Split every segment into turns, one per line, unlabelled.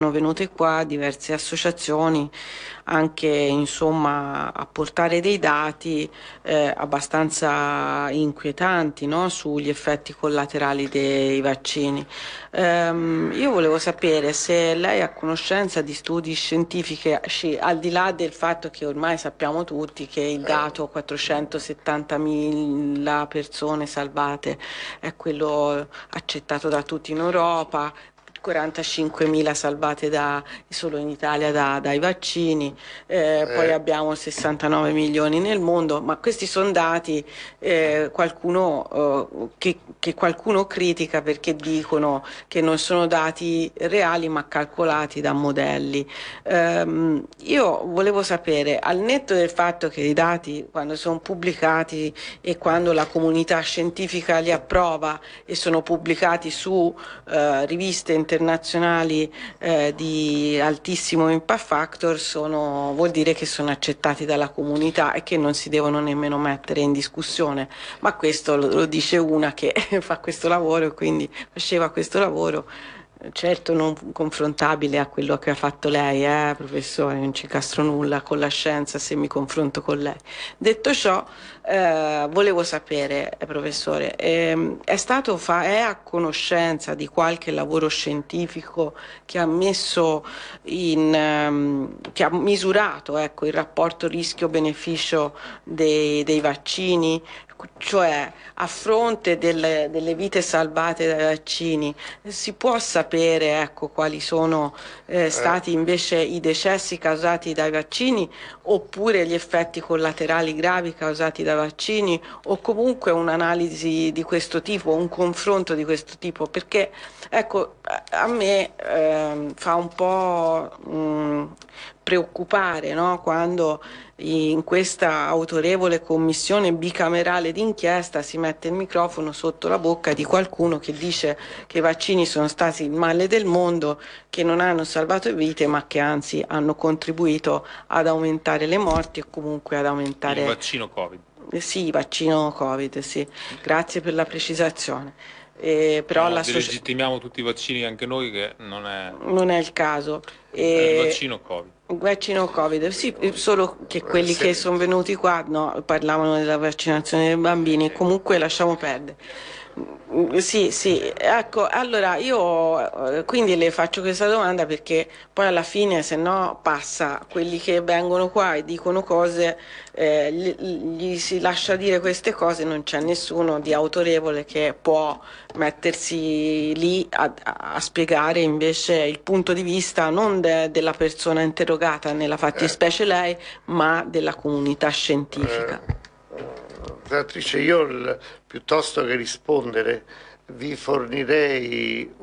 sono venute qua diverse associazioni anche insomma a portare dei dati abbastanza inquietanti, no? Sugli effetti collaterali dei vaccini. Io volevo sapere se lei è a conoscenza di studi scientifici, al di là del fatto che ormai sappiamo tutti che il dato 470.000 persone salvate è quello accettato da tutti in Europa, 45.000 salvate solo in Italia dai vaccini, poi abbiamo 69 milioni nel mondo, ma questi sono dati che qualcuno critica perché dicono che non sono dati reali ma calcolati da modelli. Io volevo sapere, al netto del fatto che i dati quando sono pubblicati e quando la comunità scientifica li approva e sono pubblicati su riviste internazionali di altissimo impact factor, vuol dire che sono accettati dalla comunità e che non si devono nemmeno mettere in discussione. Ma questo lo dice una che fa questo lavoro e quindi faceva questo lavoro. Certo non confrontabile a quello che ha fatto lei, professore, non ci castro nulla con la scienza se mi confronto con lei. Detto ciò, volevo sapere, professore, è a conoscenza di qualche lavoro scientifico che ha che ha misurato, ecco, il rapporto rischio-beneficio dei vaccini? Cioè, a fronte delle vite salvate dai vaccini, si può sapere, ecco, quali sono stati invece i decessi causati dai vaccini oppure gli effetti collaterali gravi causati dai vaccini o comunque un'analisi di questo tipo, un confronto di questo tipo? Perché, ecco, a me fa un po' preoccupare, no? Quando in questa autorevole commissione bicamerale d'inchiesta si mette il microfono sotto la bocca di qualcuno che dice che i vaccini sono stati il male del mondo, che non hanno salvato vite, ma che anzi hanno contribuito ad aumentare le morti e comunque ad aumentare...
Il vaccino Covid.
Sì, vaccino Covid, sì. Grazie per la precisazione. Però
No, delegittimiamo tutti i vaccini anche noi, che
non è il caso.
è il vaccino Covid.
Il vaccino Covid, sì, solo che quelli che sono venuti qua no, parlavano della vaccinazione dei bambini, comunque lasciamo perdere. Sì, sì, ecco, allora io quindi le faccio questa domanda perché poi alla fine se no passa quelli che vengono qua e dicono cose, gli si lascia dire queste cose, non c'è nessuno di autorevole che può mettersi lì a spiegare invece il punto di vista non della persona interrogata, nella fattispecie lei, ma della comunità scientifica.
Senatrice, io piuttosto che rispondere vi fornirei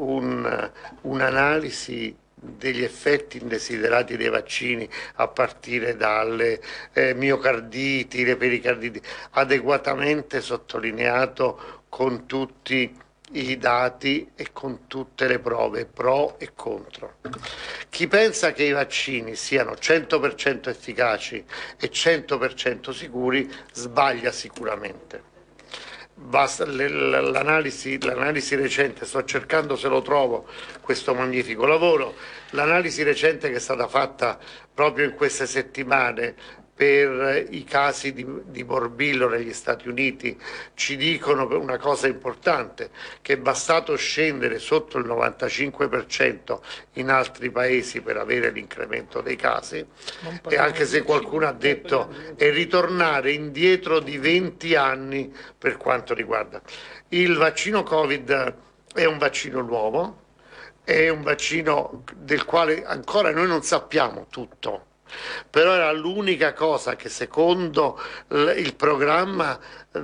un'analisi degli effetti indesiderati dei vaccini a partire dalle miocarditi, le pericarditi, adeguatamente sottolineato con tutti i dati e con tutte le prove pro e contro. Chi pensa che i vaccini siano 100% efficaci e 100% sicuri sbaglia sicuramente. Basta l'analisi recente, sto cercando se lo trovo questo magnifico lavoro, l'analisi recente che è stata fatta proprio in queste settimane per i casi di morbillo negli Stati Uniti ci dicono una cosa importante, che è bastato scendere sotto il 95% in altri paesi per avere l'incremento dei casi, e anche se qualcuno ha detto e ritornare indietro di 20 anni per quanto riguarda. Il vaccino Covid è un vaccino nuovo, è un vaccino del quale ancora noi non sappiamo tutto, però era l'unica cosa che secondo il programma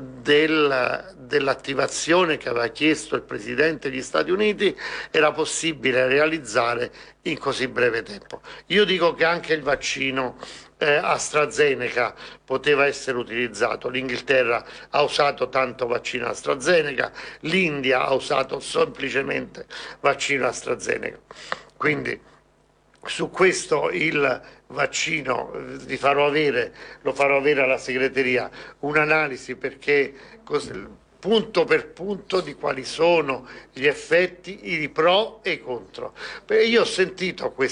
dell'attivazione che aveva chiesto il Presidente degli Stati Uniti era possibile realizzare in così breve tempo. Io dico che anche il vaccino AstraZeneca poteva essere utilizzato, l'Inghilterra ha usato tanto vaccino AstraZeneca, l'India ha usato semplicemente vaccino AstraZeneca, quindi su questo il vaccino lo farò avere alla segreteria un'analisi perché punto per punto di quali sono gli effetti, i pro e i contro. Io ho sentito